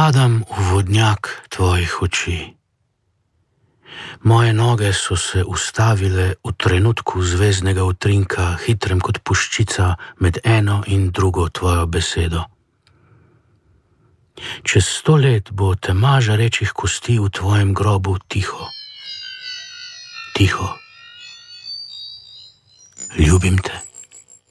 Padam v vodnjak tvojih oči. Moje noge so se ustavile v trenutku zvezdnega utrinka, hitrem kot puščica med eno in drugo tvojo besedo. Čez 100 let bo tema žarečih kosti v tvojem grobu tiho. Tiho. Ljubim te.